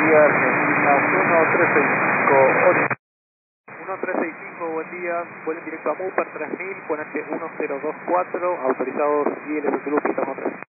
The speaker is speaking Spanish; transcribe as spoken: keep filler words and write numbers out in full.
día, Argentina uno tres seis cinco. uno tres seis cinco, buen día, vuelo en directo a Mupar tres mil, ponente uno cero dos cuatro, autorizados I L S Club, estamos tres.